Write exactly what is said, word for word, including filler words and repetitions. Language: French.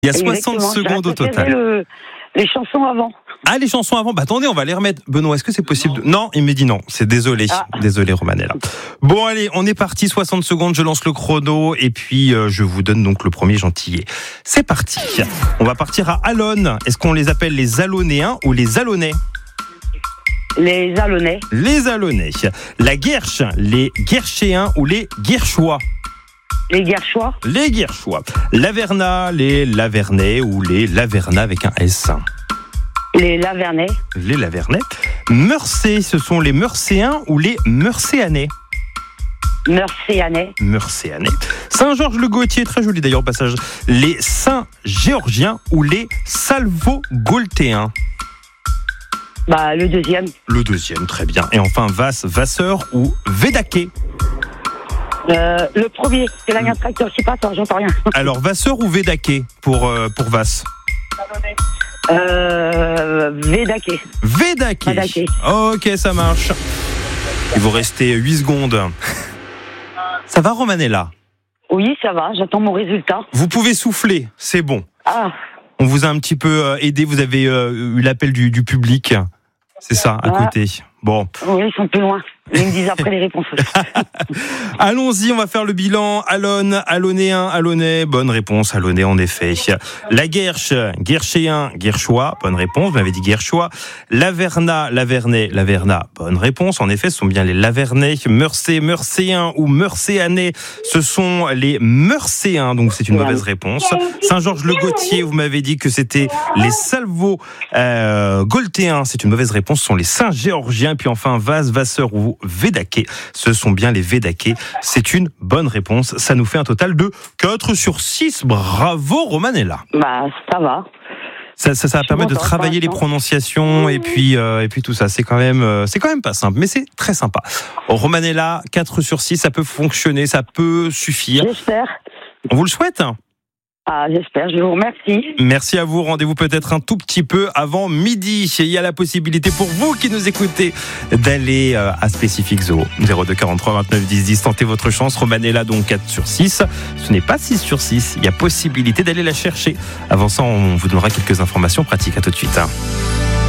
Il y a soixante Exactement. secondes au J'ai préféré total. le- les chansons avant. Ah, les chansons avant. Bah attendez, on va les remettre. Benoît, est-ce que c'est possible de... Non, il m'a dit non. C'est désolé. Ah. Désolé, Romanella. Bon, allez, on est parti. soixante secondes, je lance le chrono. Et puis, euh, je vous donne donc le premier gentillet. C'est parti. On va partir à Allonne. Est-ce qu'on les appelle les Allonnéens ou les Allonnais ? Les Allonnais. Les Allonnais. La Guerche, les Guerchéens ou les Guerchois ? Les Guerchois. Les Guerchois. Laverna, les Lavernais ou les Laverna avec un S. Les Lavernais. Les Lavernais. Meurcé, ce sont les Meurcéens ou les Meurcéanais. Meurcéanais. Meurcéanais. Saint-Georges-le-Gautier, très joli d'ailleurs au passage. Les Saint-Géorgiens ou les Salvo-Gaultéens. Bah, le deuxième. Le deuxième, très bien. Et enfin, Vasse, Vasseur ou Védaqué. Euh, le premier. C'est la tracteur qui passe, alors j'entends rien. Alors, Vasseur ou Védaqué pour, euh, pour Vasse. Euh, Védaqué. Védaqué. Védaqué. Ok, ça marche. Il vous restez huit secondes. Ça va, Romanella ? Oui, ça va, j'attends mon résultat. Vous pouvez souffler, c'est bon. Ah, On vous a un petit peu euh, aidé, vous avez euh, eu l'appel du, du public. C'est ça, à Ah. côté. Bon. oui, ils sont plus loin. Ils me disent après les réponses. Allons-y, on va faire le bilan. Allonne, Allonnéen, Allonnais, bonne réponse, Allonnais en effet. La Guerche, Guerchéen, Guerchois, bonne réponse, vous m'avez dit Guerchois. Laverna, Lavernais, Laverna, bonne réponse, en effet, ce sont bien les Lavernais. Meurcé, Meurcéens ou Meurcéanais, ce sont les Meurcéens, donc c'est une mauvaise réponse. Saint-Georges-le-Gautier, vous m'avez dit que c'était les Salvo-Gaultéens, c'est une mauvaise réponse, ce sont les Saint-Géorgiens. Puis enfin, Vase, Vasseur ou Védaqué, ce sont bien les Védaqués. C'est une bonne réponse. Ça nous fait un total de quatre sur six. Bravo, Romanella. Bah, ça va. Ça, ça, ça va Je permettre de m'entends travailler pas, les non. prononciations et puis, euh, et puis tout ça. C'est quand même, euh, c'est quand même pas simple, mais c'est très sympa. Romanella, quatre sur six, ça peut fonctionner, ça peut suffire. J'espère. On vous le souhaite. Ah, j'espère. Je vous remercie. Merci à vous. Rendez-vous peut-être un tout petit peu avant midi. Il y a la possibilité pour vous qui nous écoutez d'aller à Spécifique Zoo. zéro deux quarante-trois vingt-neuf dix dix. Tentez votre chance. Romanella, donc quatre sur six. Ce n'est pas six sur six. Il y a possibilité d'aller la chercher. Avant ça, on vous donnera quelques informations pratiques. À tout de suite.